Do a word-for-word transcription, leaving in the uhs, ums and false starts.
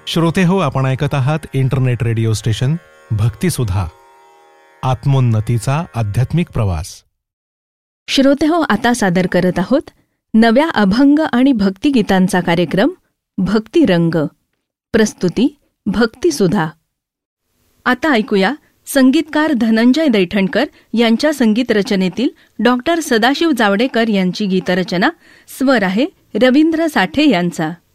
श्रोते हो, आपण ऐकत आहात इंटरनेट रेडिओ स्टेशन भक्तिसुधा, आत्मोन्नतीचा आध्यात्मिक प्रवास. श्रोते हो, आता सादर करत आहोत नव्या अभंग आणि भक्तिगीतांचा कार्यक्रम भक्तिरंग. प्रस्तुती भक्तिसुधा. आता ऐकूया संगीतकार धनंजय दैठणकर यांच्या संगीत रचनेतील डॉक्टर सदाशिव जावडेकर यांची गीतरचना. स्वर आहे रवींद्र साठे यांचा.